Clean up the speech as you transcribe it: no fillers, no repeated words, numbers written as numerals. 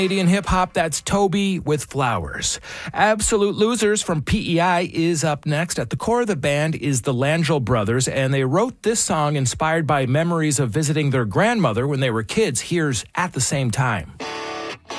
Canadian hip-hop, that's Toby with Flowers. Absolute Losers from PEI is up next. At the core of the band is the Langell Brothers, and they wrote this song inspired by memories of visiting their grandmother when they were kids. Here's At the Same Time.